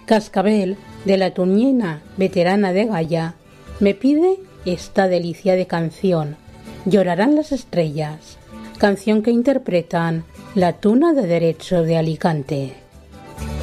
Cascabel, de la Tuñina veterana de Gaya, me pide esta delicia de canción, Llorarán las estrellas, canción que interpretan la Tuna de Derecho de Alicante.